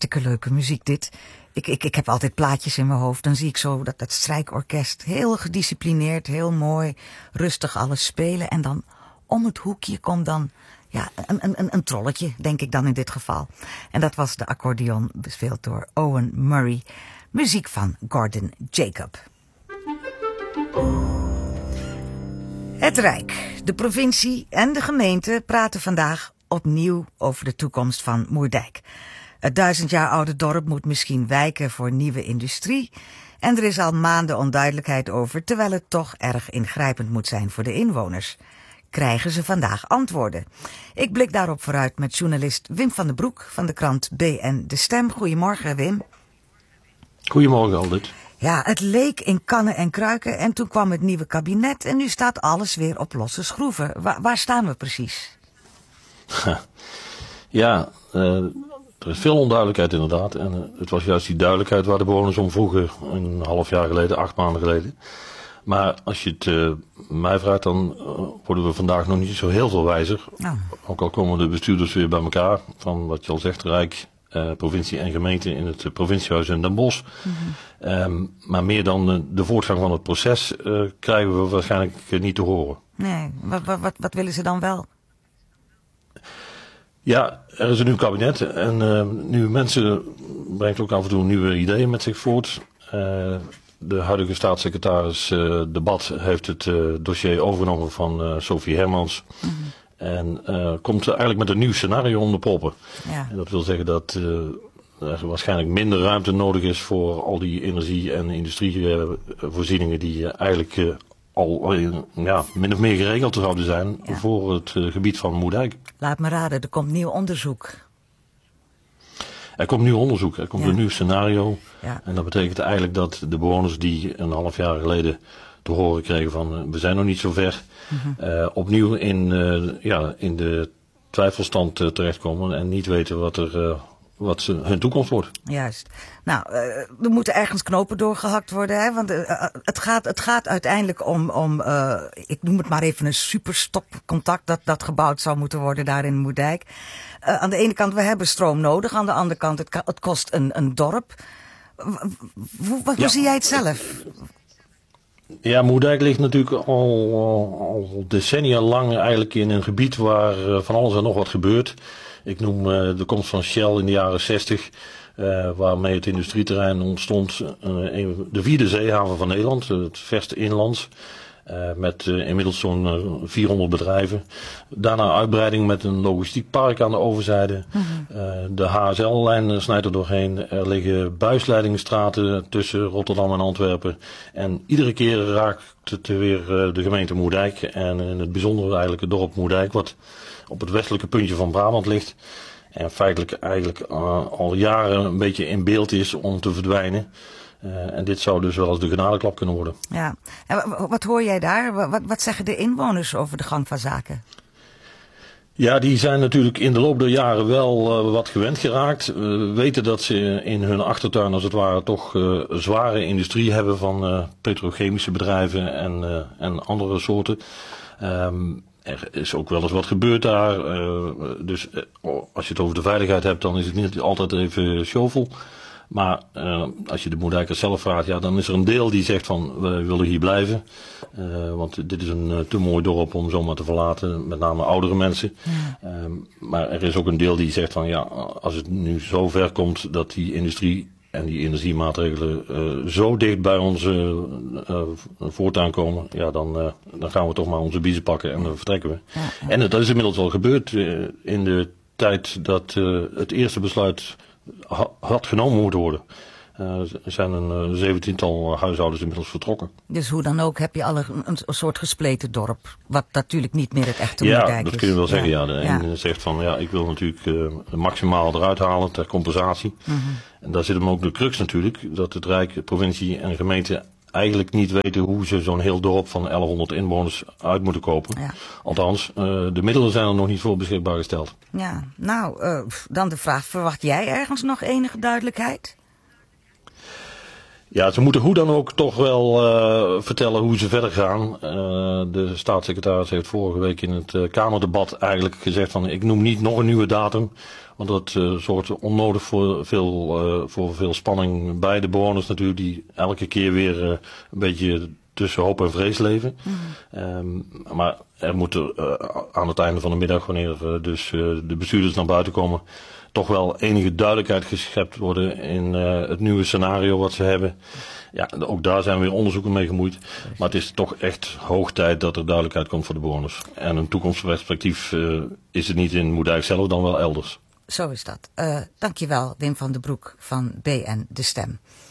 Hartstikke leuke muziek dit. Ik heb altijd plaatjes in mijn hoofd. Dan zie ik zo dat strijkorkest heel gedisciplineerd, heel mooi, rustig alles spelen. En dan om het hoekje komt dan een trolletje, denk ik dan in dit geval. En dat was de accordeon, bespeeld door Owen Murray. Muziek van Gordon Jacob. Het Rijk, de provincie en de gemeente praten vandaag opnieuw over de toekomst van Moerdijk. Het 1000 jaar oude dorp moet misschien wijken voor nieuwe industrie. En er is al maanden onduidelijkheid over, terwijl het toch erg ingrijpend moet zijn voor de inwoners. Krijgen ze vandaag antwoorden? Ik blik daarop vooruit met journalist Wim van den Broek van de krant BN De Stem. Goedemorgen, Wim. Goedemorgen, Aldit. Ja, het leek in kannen en kruiken en toen kwam het nieuwe kabinet en nu staat alles weer op losse schroeven. Waar staan we precies? Ja, er is veel onduidelijkheid inderdaad. En het was juist die duidelijkheid waar de bewoners om vroegen een half jaar geleden, 8 maanden geleden. Maar als je het mij vraagt, dan worden we vandaag nog niet zo heel veel wijzer. Oh. Ook al komen de bestuurders weer bij elkaar van wat je al zegt, Rijk, provincie en gemeente in het provinciehuis in Den Bosch. Mm-hmm. Maar meer dan de voortgang van het proces krijgen we waarschijnlijk niet te horen. Nee, wat willen ze dan wel? Ja, er is een nieuw kabinet en nieuwe mensen brengt ook af en toe nieuwe ideeën met zich voort. De huidige staatssecretaris Debat heeft het dossier overgenomen van Sophie Hermans. Mm-hmm. En komt eigenlijk met een nieuw scenario om de proppen. Ja. En dat wil zeggen dat er waarschijnlijk minder ruimte nodig is voor al die energie- en industrievoorzieningen die eigenlijk al min of meer geregeld zouden zijn voor het gebied van Moerdijk. Laat me raden, er komt nieuw onderzoek. Er komt nieuw onderzoek, er komt een nieuw scenario. Ja. En dat betekent eigenlijk dat de bewoners die een half jaar geleden te horen kregen van we zijn nog niet zo ver, opnieuw in de twijfelstand terechtkomen en niet weten wat hun toekomst wordt. Juist. Nou, er moeten ergens knopen doorgehakt worden, hè? Want het gaat uiteindelijk om ik noem het maar even een superstopcontact dat gebouwd zou moeten worden daar in Moerdijk. Aan de ene kant, we hebben stroom nodig. Aan de andere kant, het kost een dorp. Hoe zie jij het zelf? Ja, Moerdijk ligt natuurlijk al decennia lang eigenlijk in een gebied waar van alles en nog wat gebeurt. Ik noem de komst van Shell in de jaren 60, waarmee het industrieterrein ontstond. De 4e zeehaven van Nederland, het verste inlands. Met inmiddels zo'n 400 bedrijven. Daarna uitbreiding met een logistiek park aan de overzijde. Mm-hmm. De HSL-lijn snijdt er doorheen. Er liggen buisleidingsstraten tussen Rotterdam en Antwerpen. En iedere keer raakt het weer de gemeente Moerdijk. En in het bijzonder eigenlijk het dorp Moerdijk, wat op het westelijke puntje van Brabant ligt. En feitelijk eigenlijk al jaren een beetje in beeld is om te verdwijnen. En dit zou dus wel eens de genadeklap kunnen worden. Ja, en wat hoor jij daar? Wat zeggen de inwoners over de gang van zaken? Ja, die zijn natuurlijk in de loop der jaren wel wat gewend geraakt. We weten dat ze in hun achtertuin als het ware toch zware industrie hebben van petrochemische bedrijven en andere soorten. Er is ook wel eens wat gebeurd daar. Dus als je het over de veiligheid hebt, dan is het niet altijd even shovel. Maar als je de Moerdijkers zelf vraagt, dan is er een deel die zegt van we willen hier blijven. Want dit is een te mooi dorp om zomaar te verlaten, met name oudere mensen. Ja. Maar er is ook een deel die zegt van als het nu zo ver komt dat die industrie en die energiemaatregelen zo dicht bij onze voortuin komen, dan gaan we toch maar onze biezen pakken en dan vertrekken we. Ja. En dat is inmiddels al gebeurd in de tijd dat het eerste besluit had genomen moeten worden. Er zijn een 17-tal huishoudens inmiddels vertrokken. Dus hoe dan ook heb je al een soort gespleten dorp. Wat natuurlijk niet meer het echte Moerdijk is. Ja, dat kun je wel zeggen. Ja. De een zegt van ik wil natuurlijk maximaal eruit halen ter compensatie. Mm-hmm. En daar zit hem ook de crux natuurlijk. Dat het Rijk, de provincie en de gemeente eigenlijk niet weten hoe ze zo'n heel dorp van 1100 inwoners uit moeten kopen. Ja. Althans, de middelen zijn er nog niet voor beschikbaar gesteld. Ja, nou, dan de vraag, verwacht jij ergens nog enige duidelijkheid? Ja, ze moeten hoe dan ook toch wel vertellen hoe ze verder gaan. De staatssecretaris heeft vorige week in het Kamerdebat eigenlijk gezegd van ik noem niet nog een nieuwe datum. Want dat zorgt onnodig voor veel spanning bij de bewoners natuurlijk die elke keer weer een beetje tussen hoop en vrees leven. Maar er moet aan het einde van de middag, wanneer de bestuurders naar buiten komen, toch wel enige duidelijkheid geschept worden in het nieuwe scenario wat ze hebben. Ja, ook daar zijn weer onderzoeken mee gemoeid. Maar het is toch echt hoog tijd dat er duidelijkheid komt voor de bewoners. En een toekomstperspectief is het niet in Moerdijk zelf dan wel elders. Zo is dat. Dankjewel Wim van den Broek van BN De Stem.